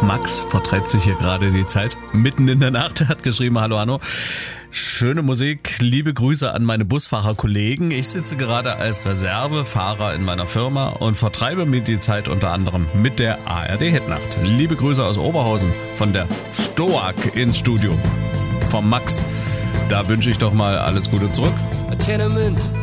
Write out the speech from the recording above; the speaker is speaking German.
Max vertreibt sich hier gerade die Zeit mitten in der Nacht. Er hat geschrieben, hallo Hanno. Schöne Musik, liebe Grüße an meine Busfahrerkollegen. Ich sitze gerade als Reservefahrer in meiner Firma und vertreibe mir die Zeit unter anderem mit der ARD-Hitnacht. Liebe Grüße aus Oberhausen von der Stoak ins Studio. Vom Max. Da wünsche ich doch mal alles Gute zurück. A tenement.